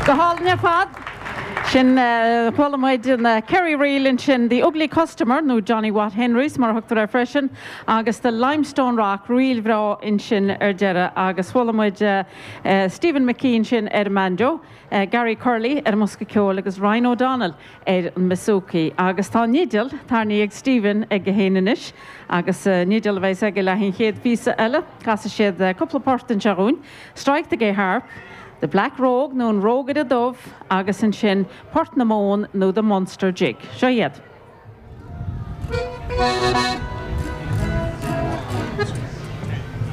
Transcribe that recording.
Gohalne fad. Sin chhuileméid in Kerry Reelin sin the ugly customer nó Johnny Watt Henrys mar thugtar freisin agus the Limestone Rock rialhrá in sin deire agus chhuileméid Stephen McKean sin Manjo, Gary Curley Musca Ceol agus Ryan O'Donnell Masuki agus tá nídal tarní ag Stephen ag gohéanais agus nídal bheith ag le hin chéad físa eile cas siad couple port an seún strike the gay harp. The Black Rogue known Rogue a Dove, agus an sin Port na Món nó the Monster Jig. Seo iad.